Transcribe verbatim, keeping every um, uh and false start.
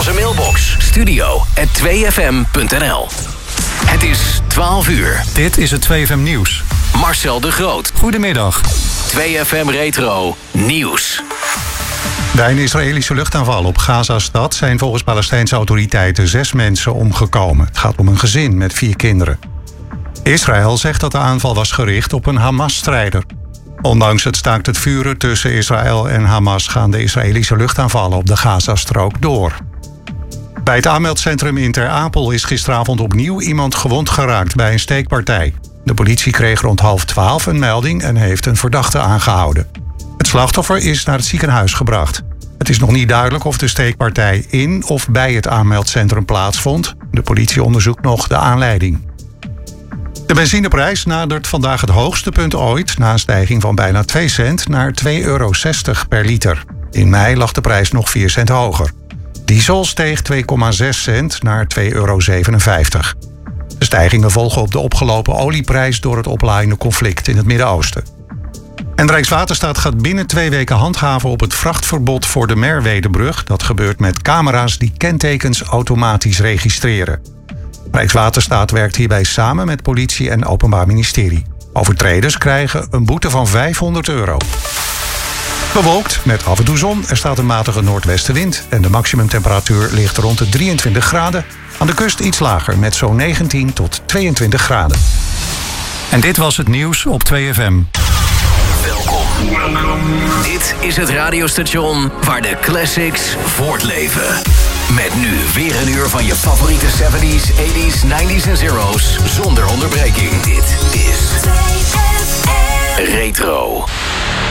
onze mailbox. studio at twee f m punt n l. Het is twaalf uur. Dit is het twee F M Nieuws. Marcel de Groot. Goedemiddag. twee F M Retro Nieuws. Bij een Israëlische luchtaanval op Gaza-stad zijn volgens Palestijnse autoriteiten zes mensen omgekomen. Het gaat om een gezin met vier kinderen. Israël zegt dat de aanval was gericht op een Hamas-strijder. Ondanks het staakt het vuren tussen Israël en Hamas gaan de Israëlische luchtaanvallen op de Gazastrook door. Bij het aanmeldcentrum in Ter Apel is gisteravond opnieuw iemand gewond geraakt bij een steekpartij. De politie kreeg rond half twaalf een melding en heeft een verdachte aangehouden. Het slachtoffer is naar het ziekenhuis gebracht. Het is nog niet duidelijk of de steekpartij in of bij het aanmeldcentrum plaatsvond. De politie onderzoekt nog de aanleiding. De benzineprijs nadert vandaag het hoogste punt ooit, na een stijging van bijna twee cent naar twee euro zestig per liter. In mei lag de prijs nog vier cent hoger. Diesel steeg twee komma zes cent naar twee euro zevenenvijftig. De stijgingen volgen op de opgelopen olieprijs door het oplaaiende conflict in het Midden-Oosten. En Rijkswaterstaat gaat binnen twee weken handhaven op het vrachtverbod voor de Merwedebrug. Dat gebeurt met camera's die kentekens automatisch registreren. Rijkswaterstaat werkt hierbij samen met politie en Openbaar Ministerie. Overtreders krijgen een boete van vijfhonderd euro. Bewolkt met af en toe zon. Er staat een matige noordwestenwind en de maximumtemperatuur ligt rond de drieëntwintig graden. Aan de kust iets lager met zo'n negentien tot tweeëntwintig graden. En dit was het nieuws op twee F M. Welkom. Dit is het radiostation waar de classics voortleven. Met nu weer een uur van je favoriete zeventies, tachtiger, negentiger en zero's zonder onderbreking. Dit is Retro.